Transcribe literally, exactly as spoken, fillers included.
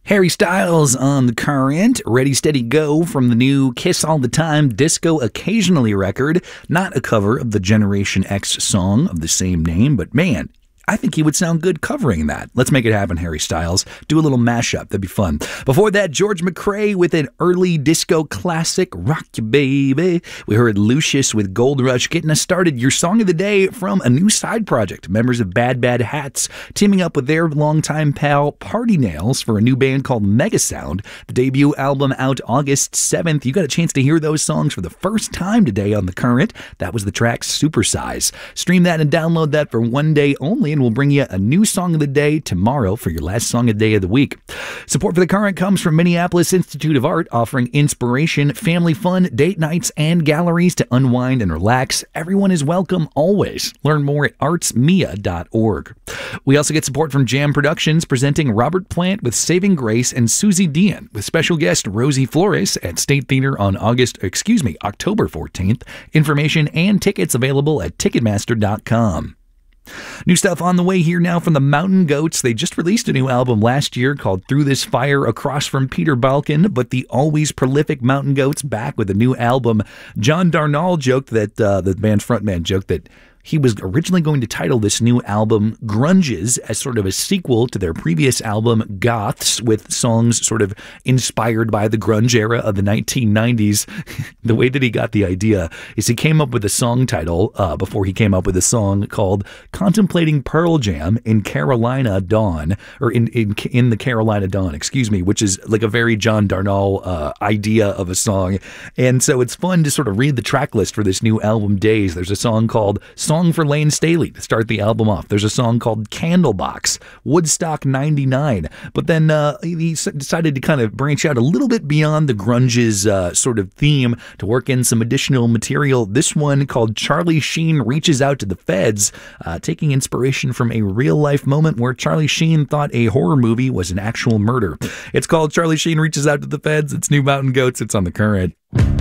Harry Styles on The Current, Ready Steady Go from the new Kiss All the Time Disco Occasionally record. Not a cover of the Generation X song of the same name, but man, I think he would sound good covering that. Let's make it happen, Harry Styles. Do a little mashup. That'd be fun. Before that, George McCrae with an early disco classic, Rock You Baby. We heard Lucius with Gold Rush getting us started. Your song of the day from a new side project. Members of Bad Bad Hats teaming up with their longtime pal Party Nails for a new band called Megasound. The debut album out August seventh. You got a chance to hear those songs for the first time today on The Current. That was the track Supersize. Stream that and download that for one day only, and we'll bring you a new song of the day tomorrow for your last song of the day of the week. Support for The Current comes from Minneapolis Institute of Art, offering inspiration, family fun, date nights, and galleries to unwind and relax. Everyone is welcome always. Learn more at arts mia dot org. We also get support from Jam Productions, presenting Robert Plant with Saving Grace and Susie Dion, with special guest Rosie Flores at State Theater on August, excuse me, October fourteenth. Information and tickets available at ticketmaster dot com. New stuff on the way here now from the Mountain Goats. They just released a new album last year called Through This Fire across from Peter Balkin, but the always prolific Mountain Goats back with a new album. John Darnielle joked that, uh, the band's frontman joked that he was originally going to title this new album Grunges as sort of a sequel to their previous album Goths, with songs sort of inspired by the grunge era of the nineteen nineties. The way that he got the idea is he came up with a song title uh, before he came up with a song called Contemplating Pearl Jam in Carolina Dawn, or in, in, in the Carolina Dawn, excuse me, which is like a very John Darnielle uh, idea of a song. And so it's fun to sort of read the track list for this new album Days. There's a song called Song for Lane Staley to start the album off. There's a song called Candlebox, Woodstock ninety-nine. But then uh, he decided to kind of branch out a little bit beyond the grunge's uh, sort of theme to work in some additional material. This one called Charlie Sheen Reaches Out to the Feds, uh, taking inspiration from a real-life moment where Charlie Sheen thought a horror movie was an actual murder. It's called Charlie Sheen Reaches Out to the Feds. It's new Mountain Goats. It's on The Current.